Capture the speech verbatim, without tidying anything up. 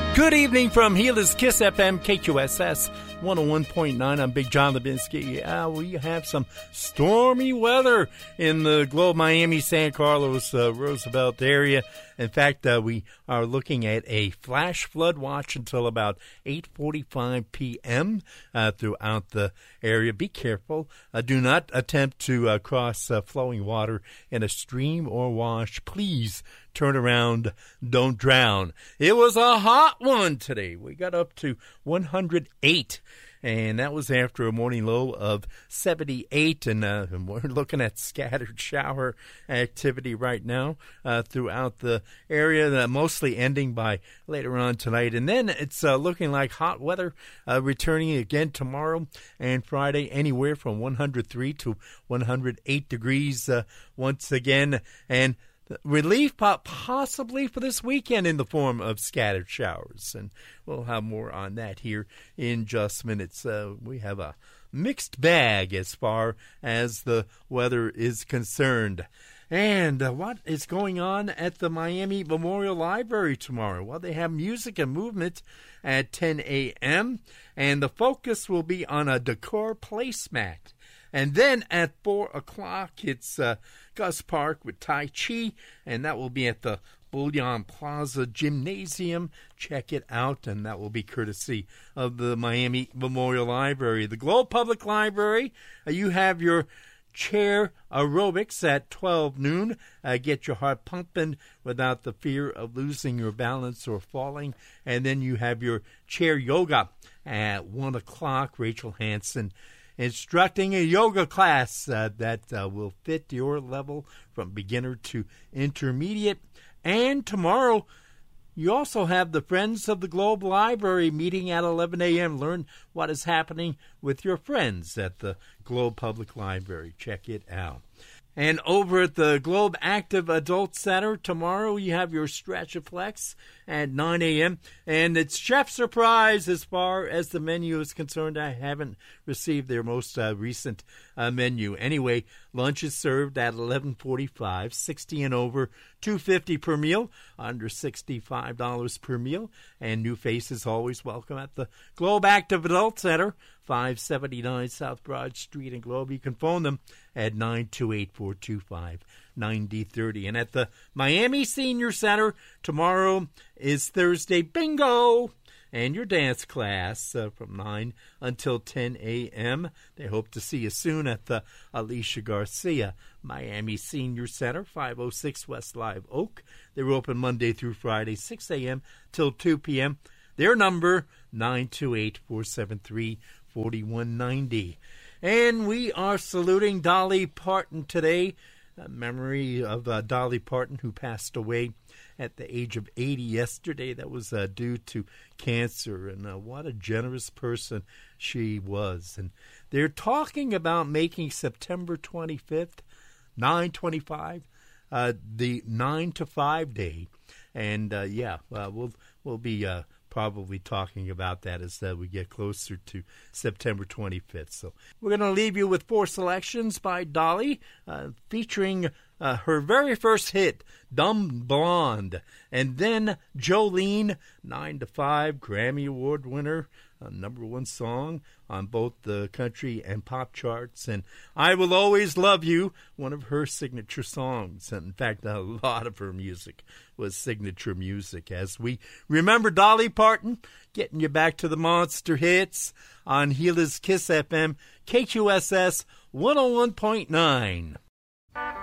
Good evening from Healers Kiss F M, K Q S S one oh one point nine. I'm Big John Lebinsky. Yeah, we have some stormy weather in the Globe, Miami, San Carlos, uh, Roosevelt area. In fact, uh, we are looking at a flash flood watch until about eight forty-five p.m. Uh, throughout the area. Be careful. Uh, do not attempt to uh, cross uh, flowing water in a stream or wash. Please turn around. Don't drown. It was a hot one today. We got up to one hundred eight. And that was after a morning low of seventy-eight, and, uh, and we're looking at scattered shower activity right now uh, throughout the area, uh, mostly ending by later on tonight. And then it's uh, looking like hot weather uh, returning again tomorrow and Friday, anywhere from one hundred three to one hundred eight degrees uh, once again. And relief possibly for this weekend in the form of scattered showers. And we'll have more on that here in just minutes. Uh, we have a mixed bag as far as the weather is concerned. And uh, what is going on at the Miami Memorial Library tomorrow? Well, they have music and movement at ten a.m. And the focus will be on a decor placemat. And then at four o'clock, it's uh, Gus Park with Tai Chi, and that will be at the Bullion Plaza Gymnasium. Check it out, and that will be courtesy of the Miami Memorial Library. The Globe Public Library, uh, you have your chair aerobics at twelve noon. Uh, get your heart pumping without the fear of losing your balance or falling. And then you have your chair yoga at one o'clock. Rachel Hansen instructing a yoga class uh, that uh, will fit your level from beginner to intermediate. And tomorrow, you also have the Friends of the Globe Library meeting at eleven a.m. Learn what is happening with your friends at the Globe Public Library. Check it out. And over at the Globe Active Adult Center, tomorrow you have your Stretch and Flex at nine a.m. And it's Chef Surprise as far as the menu is concerned. I haven't received their most uh, recent uh, menu. Anyway, lunch is served at eleven forty-five, sixty and over, two dollars and fifty cents per meal, under sixty-five dollars per meal. And new faces always welcome at the Globe Active Adult Center, five seventy-nine South Broad Street in Globe. You can phone them at nine two eight, four two five, nine zero three zero. And at the Miami Senior Center, tomorrow is Thursday Bingo and your dance class uh, from nine until ten a.m. They hope to see you soon at the Alicia Garcia Miami Senior Center, five oh six West Live Oak. They're open Monday through Friday, six a.m. till two p.m. Their number, nine two eight, four seven three, four one nine zero. And we are saluting Dolly Parton today, a memory of uh, Dolly Parton, who passed away at the age of eighty yesterday. That was uh, due to cancer, and uh, what a generous person she was. And they're talking about making September twenty-fifth, nine twenty-five, uh, the nine to five day. And, uh, yeah, uh, we'll, we'll be uh, probably talking about that as uh, we get closer to September twenty-fifth. So we're going to leave you with four selections by Dolly, uh, featuring uh, her very first hit, Dumb Blonde, and then Jolene, nine to five, Grammy Award winner, uh, number one song on both the country and pop charts, and I Will Always Love You, one of her signature songs. And in fact, a lot of her music was signature music. As we remember Dolly Parton, getting you back to the monster hits on Healers Kiss F M, K Q S S one oh one point nine.